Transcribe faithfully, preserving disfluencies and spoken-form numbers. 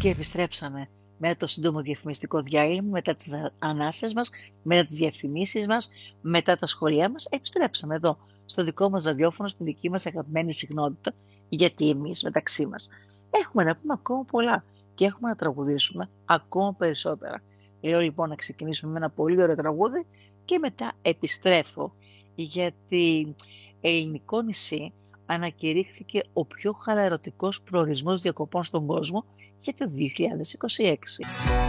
Και επιστρέψαμε με το σύντομο διαφημιστικό διάλειμμα, μετά τις ανάσες μας, μετά τις διαφημίσεις μας, μετά τα σχόλιά μας. Επιστρέψαμε εδώ, στο δικό μας ραδιόφωνο, στην δική μας αγαπημένη συχνότητα, γιατί εμείς μεταξύ μας έχουμε να πούμε ακόμα πολλά και έχουμε να τραγουδήσουμε ακόμα περισσότερα. Λέω λοιπόν να ξεκινήσουμε με ένα πολύ ωραίο τραγούδι και μετά επιστρέφω, γιατί ελληνικό νησί ανακηρύχθηκε ο πιο χαλαρωτικός προορισμός διακοπών στον κόσμο για το δύο χιλιάδες είκοσι έξι.